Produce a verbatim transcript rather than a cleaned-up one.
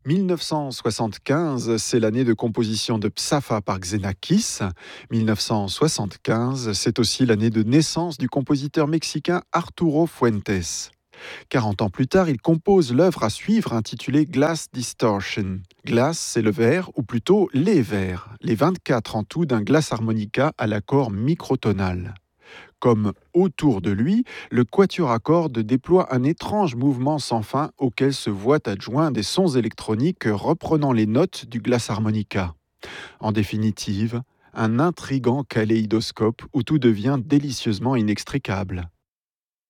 mille neuf cent soixante-quinze, c'est l'année de composition de Psafa par Xenakis. mille neuf cent soixante-quinze, c'est aussi l'année de naissance du compositeur mexicain Arturo Fuentes. quarante ans plus tard, il compose l'œuvre à suivre intitulée Glass Distortion. Glass, c'est le verre, ou plutôt les verres, les vingt-quatre en tout d'un glass harmonica à l'accord microtonal. Comme autour de lui, le quatuor à cordes déploie un étrange mouvement sans fin auquel se voient adjoints des sons électroniques reprenant les notes du glass harmonica. En définitive, un intrigant kaléidoscope où tout devient délicieusement inextricable.